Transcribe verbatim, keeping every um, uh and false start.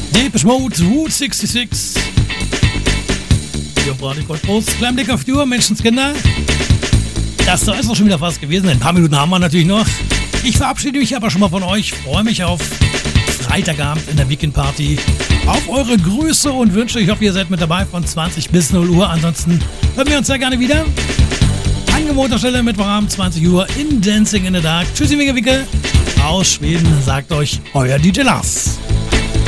Depeche Mode, Route sechsundsechzig. Hier auf Radio Cottbus. Kleinen Blick auf die Uhr, Menschenskinder. Das soll es auch schon wieder fast gewesen. Ein paar Minuten haben wir natürlich noch. Ich verabschiede mich aber schon mal von euch. Freue mich auf Freitagabend in der Weekend Party. Auf eure Grüße und Wünsche. Ich hoffe, ihr seid mit dabei von zwanzig bis null Uhr. Ansonsten hören wir uns sehr gerne wieder. An gewohnter Stelle Mittwochabend zwanzig Uhr in Dancing in the Dark. Tschüssi, Winke, Winke. Aus Schweden sagt euch euer D J Lars.